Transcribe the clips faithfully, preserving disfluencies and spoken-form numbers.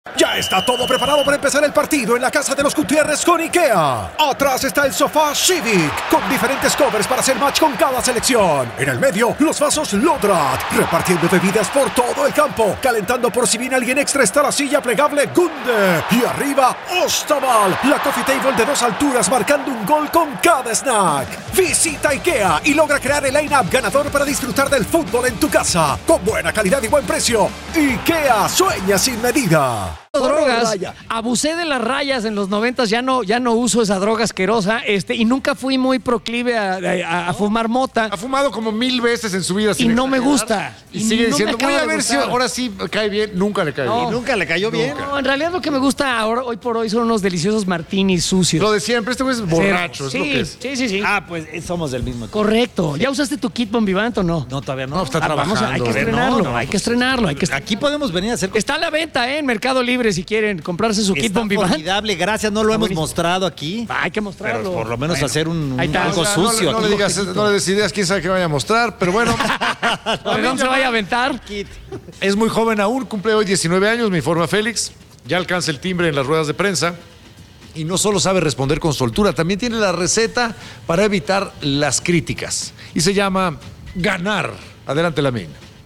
Ya está todo preparado para empezar el partido en la casa de los Gutiérrez con IKEA. Atrás está el sofá Civic, con diferentes covers para hacer match con cada selección. En el medio, los vasos Lodrat, repartiendo bebidas por todo el campo. Calentando por si viene alguien extra está la silla plegable Gunde. Y arriba, Ostabal, la coffee table de dos alturas marcando un gol con cada snack. Visita IKEA y logra crear el line-up ganador para disfrutar del fútbol en tu casa. Con buena calidad y buen precio. IKEA, sueña sin medida. Drogas, abusé de las rayas en los noventas, ya no, ya no uso esa droga asquerosa, este, y nunca fui muy proclive a, a, a fumar mota. Ha fumado como mil veces en su vida. Y no me gusta. Y, y sigue no diciendo, voy a ver si gustar. ahora sí cae bien. Nunca le cae No. bien. ¿Y nunca le cayó bien? No, en realidad lo que me gusta ahora, hoy por hoy, son unos deliciosos martinis sucios. Lo de siempre, este güey es borracho, es sí, lo que es. Sí, sí, sí. Ah, pues somos del mismo equipo. Correcto. ¿Ya usaste tu kit Bombivant o no? No, todavía no. No, está Ah, vamos a- hay trabajando. que ver, estrenarlo, no, no, hay que pues, estrenarlo. Hay que est- Aquí podemos venir a hacer cosas. Está a la venta, ¿eh? En Mercado Libre, si quieren comprarse su kit Está Bombivant. formidable, gracias, no lo Está hemos buenísimo. mostrado aquí. Ah, hay que mostrarlo. Pero por lo menos Bueno, hacer un, ahí un- está. algo O sea, no sucio. le- no, aquí. le digas, no le des ideas, quién sabe qué vaya a mostrar, pero bueno. ¿De dónde se vaya a aventar? Es muy joven aún, cumple hoy diecinueve años, me informa Félix. Ya alcanza el timbre en las ruedas de prensa. Y no solo sabe responder con soltura, también tiene la receta para evitar las críticas. Y se llama ganar. Adelante, Lamine.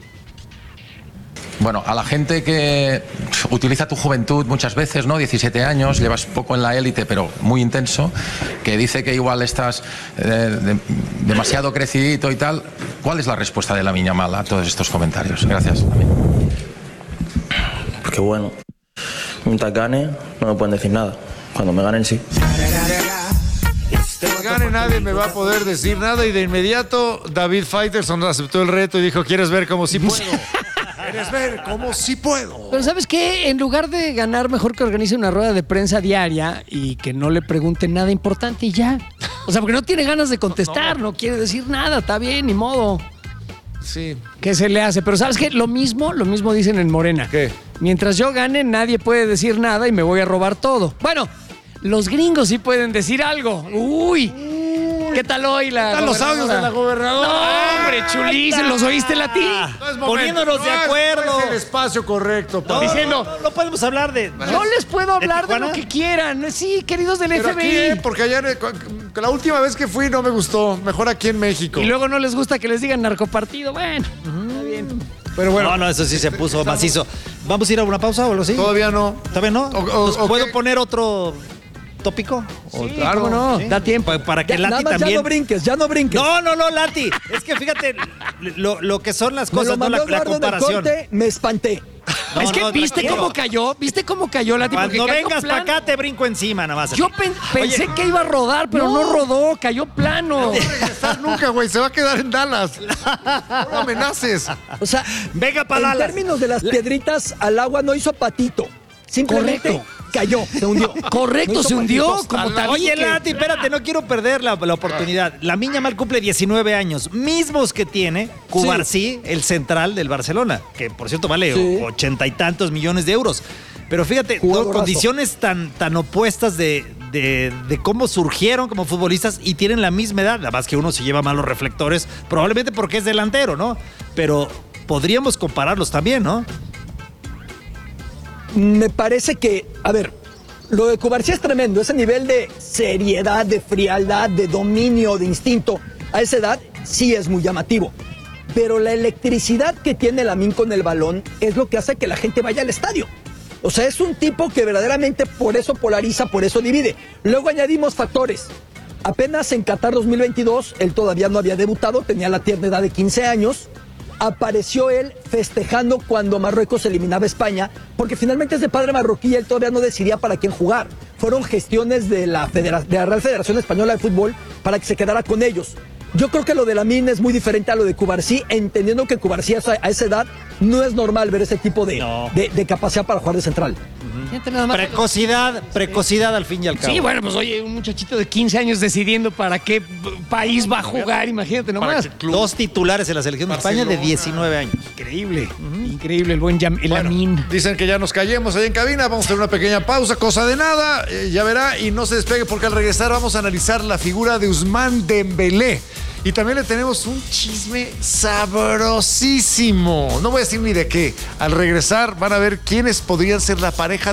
Bueno, a la gente que utiliza tu juventud muchas veces, ¿no? diecisiete años, llevas poco en la élite, pero muy intenso, que dice que igual estás eh, de- demasiado crecidito y tal. ¿Cuál es la respuesta de Lamine Yamal a todos estos comentarios? Gracias, Lamine. Porque bueno, mientras gane, no me pueden decir nada. Cuando me ganen, sí. Que gane nadie me va a poder decir nada. Y de inmediato, David Faitelson aceptó el reto y dijo, ¿quieres ver cómo sí puedo? ¿Quieres ver cómo sí puedo? Pero ¿sabes qué? En lugar de ganar, mejor que organice una rueda de prensa diaria y que no le pregunten nada importante y ya. O sea, porque no tiene ganas de contestar, no quiere decir nada, está bien, ni modo. Sí. ¿Qué se le hace? Pero ¿sabes qué? Lo mismo, lo mismo dicen en Morena. ¿Qué? Mientras yo gane, nadie puede decir nada y me voy a robar todo. Bueno, los gringos sí pueden decir algo. Uy, ¿qué tal hoy la ¿Qué tal los gobernadora? audios de la gobernadora? No, hombre, chulísimos, ¿los oíste, Lati? No es momento, Poniéndonos de no es- acuerdo. No es el espacio correcto. No, pa. Diciendo- no, no podemos hablar de. Yo les puedo hablar de, Tijuana? lo que quieran. Sí, queridos del Pero F B aquí, I. eh, porque ayer, eh, cu- la última vez que fui no me gustó. Mejor aquí en México. Y luego no les gusta que les digan narcopartido. Bueno, está bien. Pero bueno, No, no, eso sí se puso macizo. ¿Vamos a ir a una pausa o algo así? todavía no. ¿Todavía no? O- o- Pues, o ¿Puedo qué? poner otro tópico? O- claro. ¿Cómo no? Sí. Da tiempo. Pa- Para que Ya, Lati nada más también. ya no brinques, ya no brinques. No, no, no, Lati. Es que fíjate lo, lo que son las Me lo cosas, no mandó la, la Eduardo en el comparación. corte, me espanté. No, es que no, viste tranquilo. cómo cayó, viste cómo cayó Lati. Porque Cuando cayó vengas para plano. acá te brinco encima nada más. Yo pen- pensé que iba a rodar, pero no, rodó, cayó plano. No va a regresar nunca, güey. Se va a quedar en Dallas. No lo amenaces. O sea, Venga para en Dallas. términos de las piedritas, al agua no hizo patito. Simplemente Correcto. cayó, se hundió. Correcto, No hizo se hundió patitos. como tabique. Oye, Lati, espérate, no quiero perder la, la oportunidad. Lamine Yamal cumple diecinueve años, mismos que tiene Cubarsí, el central del Barcelona, que por cierto vale Sí. ochenta y tantos millones de euros. Pero fíjate, Jugadorazo. dos condiciones tan, tan opuestas de, de, de cómo surgieron como futbolistas y tienen la misma edad. Nada más que uno se lleva más los reflectores, probablemente porque es delantero, ¿no? Pero podríamos compararlos también, ¿no? Me parece que, a ver, lo de Cubarsí es tremendo. Ese nivel de seriedad, de frialdad, de dominio, de instinto, a esa edad sí es muy llamativo. Pero la electricidad que tiene Lamine con el balón es lo que hace que la gente vaya al estadio. O sea, es un tipo que verdaderamente por eso polariza, por eso divide. Luego añadimos factores. Apenas en Qatar dos mil veintidós, él todavía no había debutado, tenía la tierna edad de quince años. Apareció él festejando cuando Marruecos eliminaba a España, porque finalmente es de padre marroquí y él todavía no decidía para quién jugar. Fueron gestiones de la, Federa- de la Real Federación Española de Fútbol para que se quedara con ellos. Yo creo que lo de Lamine es muy diferente a lo de Cubarsí, entendiendo que Cubarsí a esa, a esa edad no es normal ver ese tipo de, No. de, de capacidad para jugar de central. Fíjate nada más. Precocidad, precocidad al fin y al cabo. Sí, bueno, pues oye, un muchachito de quince años decidiendo para qué país va a jugar, imagínate nomás. Dos titulares en la selección de España de diecinueve años. Increíble, increíble el buen Yam- el Bueno, Lamine. dicen que ya nos callemos ahí en cabina. Vamos a tener una pequeña pausa, cosa de nada. eh, ya verá, y no se despegue porque al regresar vamos a analizar la figura de Ousmane Dembélé, Y también le tenemos un chisme sabrosísimo. No voy a decir ni de qué. Al regresar van a ver quiénes podrían ser la pareja